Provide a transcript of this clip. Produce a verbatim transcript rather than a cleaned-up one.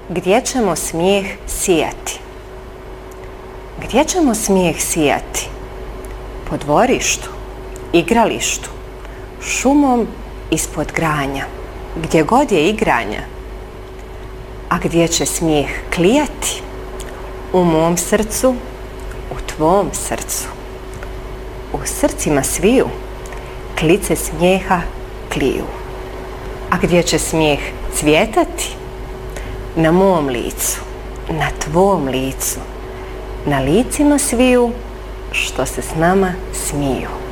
Gdje ćemo smijeh sijati? Gdje ćemo smijeh sijati? Po dvorištu, igralištu, šumom ispod granja, gdje god je igranja. A gdje će smijeh klijati? U mom srcu, u tvom srcu. U srcima sviju klice smijeha kliju. A gdje će smijeh cvjetati? Na mom licu, na tvom licu, na licima sviju što se s nama smiju.